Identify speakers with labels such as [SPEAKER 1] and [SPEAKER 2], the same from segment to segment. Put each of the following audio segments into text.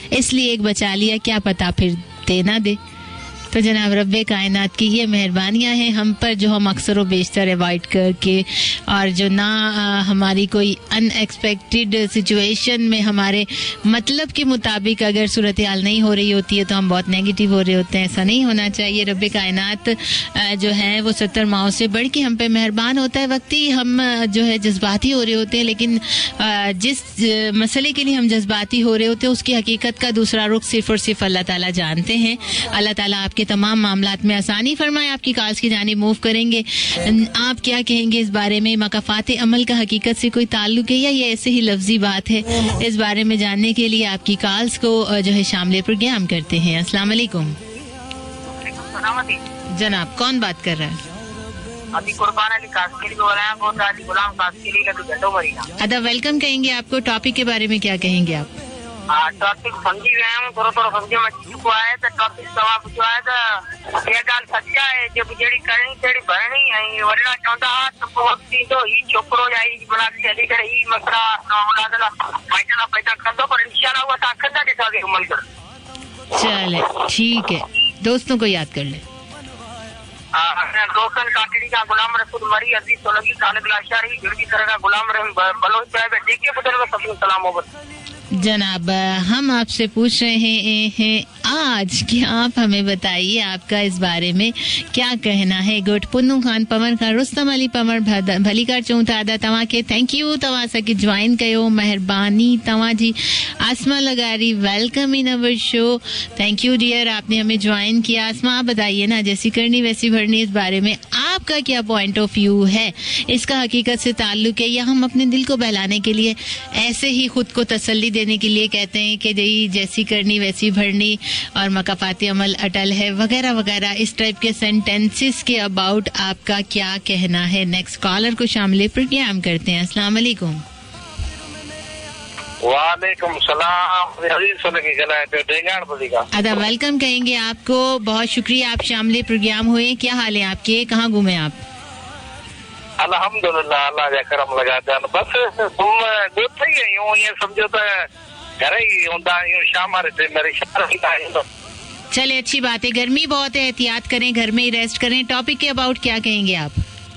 [SPEAKER 1] इसलिए एक बचा लिया, क्या पता फिर दे ना दे। तो जनाब रब्बे कायनात की ये मेहरबानियां हैं हम पर, जो हम अक्सर व बेशतर अवॉइड करके, और जो ना हमारी कोई अनएक्सपेक्टेड सिचुएशन में हमारे मतलब के मुताबिक अगर सूरत हाल नहीं हो रही होती है तो हम बहुत नेगेटिव हो रहे होते हैं। ऐसा नहीं होना चाहिए। रब्बे कायनात जो है वो 70 माओं से बढ़ के हम पे मेहरबान होता है। वक्ती हम जो है जज्बाती हो रहे होते हैं, लेकिन जिस मसले के लिए हम जज्बाती हो रहे होते हैं उसकी हकीकत का दूसरा रुख सिर्फ और सिर्फ अल्लाह ताला जानते हैं। अल्लाह ताला आपके तमाम मामलात में आसानी फरमाए। आपकी कॉल्स की जानिब मूव करेंगे। आप क्या कहेंगे इस बारे में? मकाफात अमल का हकीकत से कोई ताल्लुक है या ये ऐसे ही लफ्जी बात है? इस बारे में जानने के लिए आपकी कॉल्स को जो है शामिल प्रोग्राम करते हैं। अस्सलाम वालेकुम जनाब, कौन बात कर रहा है?
[SPEAKER 2] अभी कुर्बान अली कास्किली बोल रहे हैं, बहुत आदि गुलाम कास्किली का घटो मरीना।
[SPEAKER 1] अदा वेलकम कहेंगे आपको। टॉपिक के बारे में क्या कहेंगे आप?
[SPEAKER 2] टॉपिक समझी गए हम, थोड़ा समझे में चुका है। तो टॉपिक जवाब जो है तो ये गाल सच्चा है, जब जेड़ी करनी तेरी भरनी है। वरना चौंदा तो वक्ती तो ही छोकरो या ही बना के चली करे ही मसला मुलादला पैदा कर दो, पर इंशाल्लाह वो ताकत के साथ अमल कर।
[SPEAKER 1] चले ठीक है, दोस्तों को याद कर ले।
[SPEAKER 2] दोस्तन काटड़ी का गुलाम रसूल मरी अजीज सोलगी खालिद लाशारी गिरगी तरह का गुलाम रहीम बलोच साहब देखिए पुत्र सबको सलाम हो।
[SPEAKER 1] जनाब हम आपसे पूछ रहे हैं आज कि आप हमें बताइए आपका इस बारे में क्या कहना है। गुड पुन्नू खान पवन खान रुस्तम अली पवन भलीकार चौथा तवा के थैंक यू तवा सके ज्वाइन कयो मेहरबानी तवा जी। आसमा लगारी welcome in our show. Thank you dear, आपने हमें ज्वाइन किया। आसमा आप बताइए ना, जैसी करनी वैसी भरनी, इस बारे में आपका क्या पॉइंट ऑफ व्यू है? इसका हकीकत से ताल्लुक है या हम अपने दिल को बहलाने के लिए ऐसे ही खुद को तसल्ली देने के लिए कहते हैं कि जैसी करनी वैसी भरनी और मकाफाती अमल अटल है वगैरह वगैरह, इस टाइप के सेंटेंसेस के अबाउट आपका क्या कहना है? नेक्स्ट कॉलर को शामिल प्रोग्राम करते हैं। अस्सलाम वालेकुम।
[SPEAKER 2] वालेकुम सलाम।
[SPEAKER 1] अदा वेलकम कहेंगे आपको। बहुत शुक्रिया, आप शामिल प्रोग्राम हुए। क्या हाल है आपके? कहाँ घूमे आप?
[SPEAKER 2] अल्हम्दुलिल्लाह, अल्लाह जा करम लगा दे। बस तुम देख ही यूं ये समझो तो घर ही होता यूं शाम से मेरे शहर ही।
[SPEAKER 1] चले अच्छी बात है, गर्मी बहुत है, एहतियात करें, घर में ही रेस्ट करें। टॉपिक के अबाउट क्या कहेंगे आप?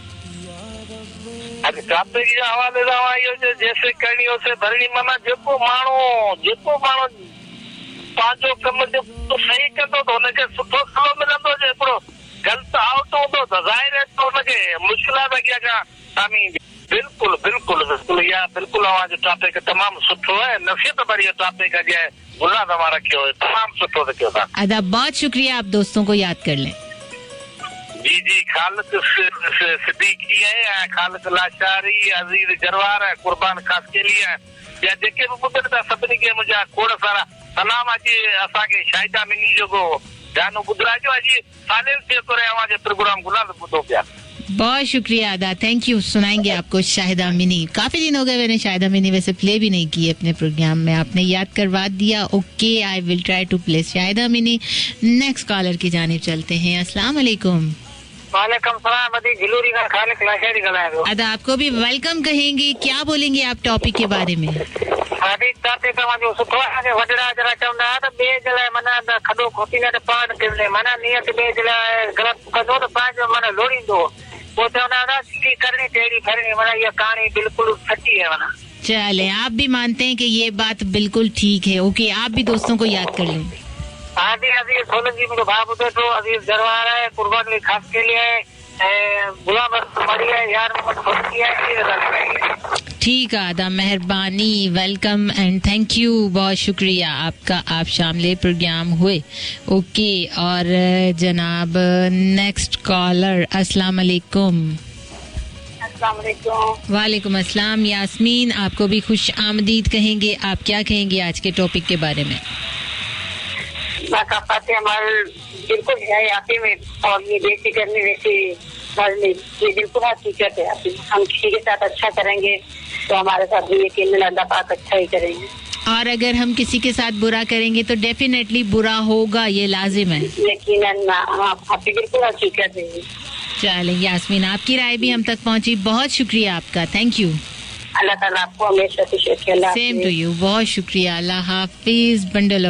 [SPEAKER 2] टॉपिक के हवाले से जैसे करनी उसे भरनी, माना जेको मानो पांचो कम जो सही कंदो तो उनके सुठो फलो मिलंदो। जे हिकिड़ो गलत आउट हूंदो त ज़ाहिर है तो उनखे मुश्किलात अॻियां खां साम्हूं ईंदी। बिल्कुल बिल्कुल बिल्कुल या बिल्कुल आवाज टॉपिक तमाम सुठो है। नसीहत भरी टॉपिक अॻे गुला तव्हां रखियो है, तमाम सुठो रखियो था।
[SPEAKER 1] अदा बहुत शुक्रिया, आप दोस्तों को याद कर लें।
[SPEAKER 2] जी जी, खालिद सिद्दीकी है, खालिद लाशारी, अजीज जरवार है, कुर्बान कास्केली है, या जेके भी ॿुधनि था सभिनी खे मुंहिंजा खोड़ सारा सलाम। अॼु असांखे शाहिदा मिनी जेको गानो ॿुधाइजो, अॼु सालिल थिए तो रहे प्रोग्राम गुलाल ॿुधो पिया।
[SPEAKER 1] बहुत शुक्रिया अदा, थैंक यू। सुनाएंगे आपको शाहिदा मिनी। काफी दिन हो गए मैंने शाहिदा मिनी वैसे प्ले भी नहीं की अपने प्रोग्राम में, आपने याद करवा दिया। Okay, I will try to play Shahida mini. Next collar की जानिब चलते हैं। अस्सलाम वालेकुम।
[SPEAKER 2] वालेकुम सलाम। गिलूरी का खालिद लाशारी गलायो।
[SPEAKER 1] अदा आपको भी वेलकम कहेंगे। क्या बोलेंगे आप टॉपिक के बारे में?
[SPEAKER 2] टॉपिक जो सुठो आहे, वॾड़ा जरा चवंदा त ॿिए जे लाइ माना खॾो खोटींदा त पाण किरंदे, माना नियत ॿिए जे लाइ ग़लति कंदो त पंहिंजो माना लोड़ींदो। वो चवंदा सीधी करनी टेढ़ी भरनी, माना ये कहानी बिल्कुल सच्ची है। माना
[SPEAKER 1] चले, आप भी मानते हैं कि ये बात बिल्कुल ठीक है। ओके, आप भी दोस्तों को याद कर लें।
[SPEAKER 2] आदि अजीज सोलंकी मुझे भाव तो अजीज जरवार है, कुर्बान अली खास के लिए गुलाम मरी है, यार है।
[SPEAKER 1] ठीक है आदा, मेहरबानी, वेलकम एंड थैंक यू। बहुत शुक्रिया आपका, आप शामिल प्रोग्राम हुए। ओके, और जनाब नेक्स्ट कॉलर। अस्सलाम वालेकुम। वालेकुम अस्सलाम। यास्मीन, आपको भी खुश आमदीद कहेंगे। आप क्या कहेंगे आज के टॉपिक के बारे में?
[SPEAKER 2] बिल्कुल है आपी में, और ये बेटी करनी वैसी ये बिल्कुल हकीकत है। हम किसी के साथ अच्छा करेंगे तो हमारे साथ भी यकीन अल्लाह पाक अच्छा ही करेंगे,
[SPEAKER 1] और अगर हम किसी के साथ बुरा करेंगे तो डेफिनेटली बुरा होगा, ये लाजिम है।
[SPEAKER 2] यकीनन आपकी बिल्कुल हकीकत है।
[SPEAKER 1] चलें यास्मीन, आपकी राय भी हम तक पहुंची। बहुत शुक्रिया आपका, थैंक यू।
[SPEAKER 2] अल्लाह ताला आपको हमेशा खुश रखे।
[SPEAKER 1] सेम टू यू, बहुत शुक्रिया। अल्लाह हाफिज। बंडल